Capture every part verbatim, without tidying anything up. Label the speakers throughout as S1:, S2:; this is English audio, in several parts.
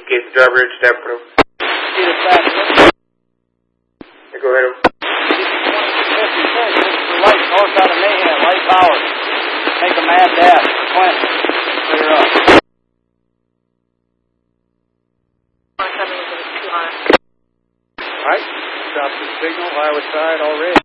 S1: indicate the driver is step through.
S2: See the fast.
S1: Yeah, go ahead.
S2: fifty-six, this is the light north out of Mayhem, light power. Make a mad dash. Quint, clear up. Alright, stop the signal, highway side already.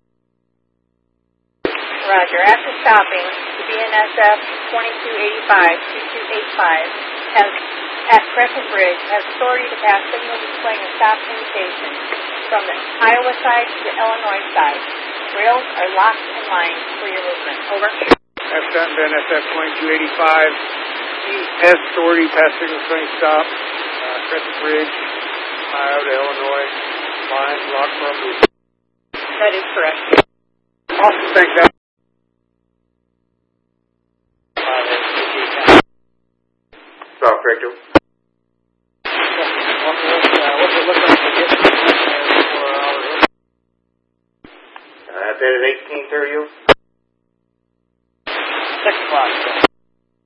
S3: Roger. After stopping, the B N S F twenty-two eighty-five, twenty-two eighty-five has, at Crescent Bridge has authority to pass signal displaying a stop indication from the Iowa side to the Illinois side. Rails are locked in line for your movement. Over.
S2: F seven B N S F twenty-two eighty-five, has authority to pass signal displaying stop, uh, Crescent Bridge, Iowa to Illinois, line locked for a movement.
S3: That is correct.
S2: Awesome, thanks, Al.
S1: Stop, Victor.
S2: What's it look like to get for our
S1: Uh, that is eighteen thirty.
S2: six o'clock.